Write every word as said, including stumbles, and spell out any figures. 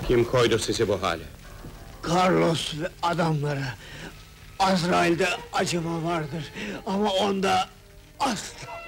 Kim koydu sizi bu hale? Carlos ve adamları. Azrail'de acıma vardır ama onda asla.